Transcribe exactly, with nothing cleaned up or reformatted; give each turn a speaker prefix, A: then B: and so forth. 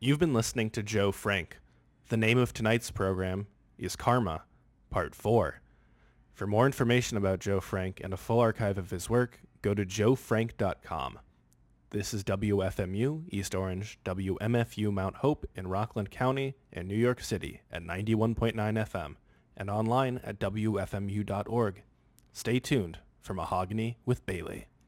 A: You've been listening to Joe Frank. The name of tonight's program is Karma, Part four. For more information about Joe Frank and a full archive of his work, go to joe frank dot com. This is W F M U, East Orange, W M F U Mount Hope in Rockland County and New York City at ninety-one point nine F M and online at W F M U dot org. Stay tuned for Mahogany with Bailey.